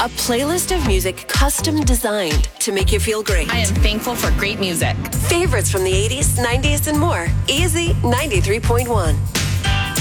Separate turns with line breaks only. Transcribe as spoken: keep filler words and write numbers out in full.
A playlist of music custom designed to make you feel great.
I am thankful for great music.
Favorites from the eighties, nineties, and more. Easy ninety-three point one.